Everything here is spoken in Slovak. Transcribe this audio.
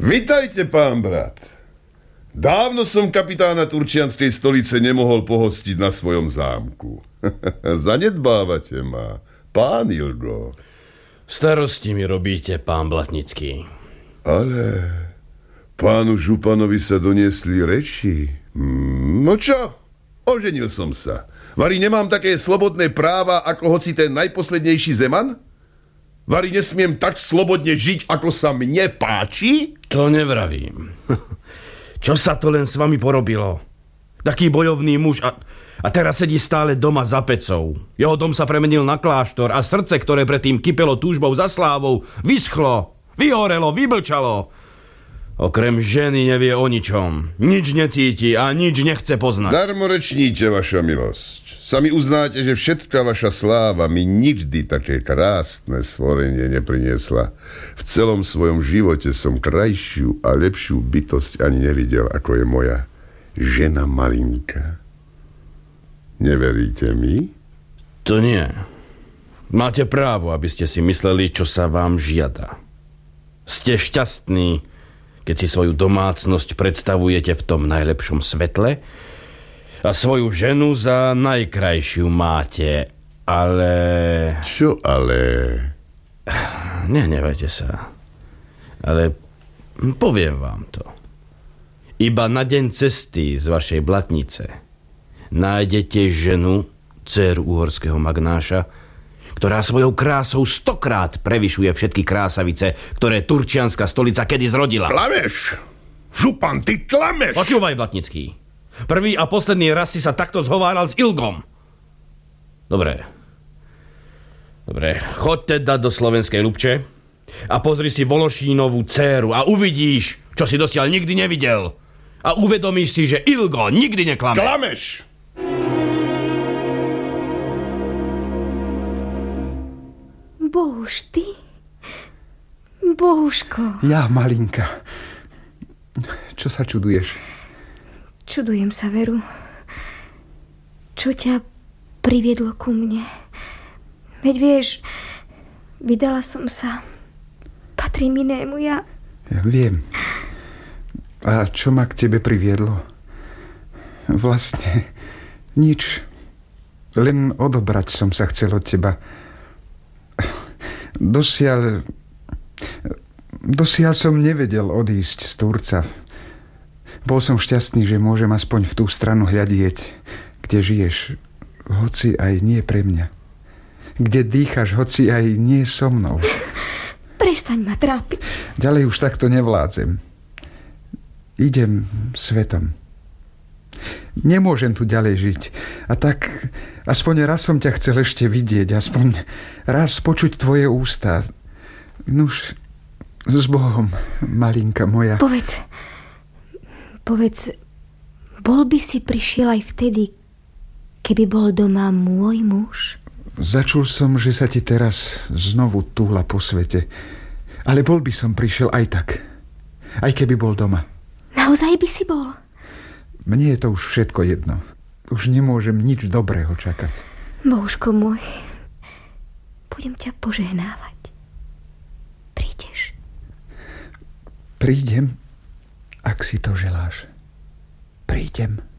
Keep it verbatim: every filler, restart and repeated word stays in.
Vitajte, pán brat. Dávno som kapitána Turčianskej stolice nemohol pohostiť na svojom zámku. Zanedbávate ma, pán Ilgo. Starosti mi robíte, pán Blatnický. Ale pánu županovi sa doniesli reči. No čo? Oženil som sa. Vari nemám také slobodné práva, ako hoci ten najposlednejší zeman? Vari nesmiem tak slobodne žiť, ako sa mne páči? To nevravím. Čo sa to len s vami porobilo? Taký bojovný muž a, a teraz sedí stále doma za pecou. Jeho dom sa premenil na kláštor a srdce, ktoré predtým kypelo túžbou za slávou, vyschlo, vyhorelo, vyblčalo. Okrem ženy nevie o ničom. Nič necíti a nič nechce poznať. Darmo rečníte, vaša milosť. Sami uznáte, že všetká vaša sláva mi nikdy také krásne stvorenie nepriniesla. V celom svojom živote som krajšiu a lepšiu bytosť ani nevidel, ako je moja žena Malinka. Neveríte mi? To nie. Máte právo, aby ste si mysleli, čo sa vám žiada. Ste šťastní, keď si svoju domácnosť predstavujete v tom najlepšom svetle a svoju ženu za najkrajšiu máte, ale... Čo ale? Nehnevajte sa. Ale poviem vám to. Iba na deň cesty z vašej Blatnice nájdete ženu, dcéru uhorského magnáša, ktorá svojou krásou stokrát prevyšuje všetky krásavice, ktoré Turčianska stolica kedy zrodila. Klameš! Župan, ty klameš! Počúvaj, Blatnický. Prvý a posledný raz si sa takto zhováral s Ilgom. Dobre. Dobre, choď teda do Slovenskej Ľupče a pozri si Vološínovú dcéru a uvidíš, čo si dosiaľ nikdy nevidel. A uvedomíš si, že Ilgo nikdy neklame. Klameš! Bohuž, ty? Bohuško. Ja, Malinka. Čo sa čuduješ? Čudujem sa, Veru. Čo ťa priviedlo ku mne? Veď vieš, vydala som sa. Patrím inému, ja... Ja viem. A čo ma k tebe priviedlo? Vlastne nič. Len odobrať som sa chcel od teba. Dosiaľ... Dosiaľ som nevedel odísť z Turca. Bol som šťastný, že môžem aspoň v tú stranu hľadieť, kde žiješ, hoci aj nie pre mňa. Kde dýchaš, hoci aj nie so mnou. Prestaň ma trápiť. Ďalej už takto nevládzem. Idem svetom. Nemôžem tu ďalej žiť. A tak aspoň raz som ťa chcel ešte vidieť, aspoň raz počuť tvoje ústa. Nuž, s Bohom, Malinka moja. Povedz, povedz, bol by si prišiel aj vtedy, keby bol doma môj muž? Začul som, že sa ti teraz znovu túla po svete. Ale bol by som prišiel aj tak. Aj keby bol doma. Naozaj by si bol? Mne je to už všetko jedno. Už nemôžem nič dobrého čakať. Bohuško môj, budem ťa požehnávať. Prídeš? Prídem, ak si to želáš. Prídem.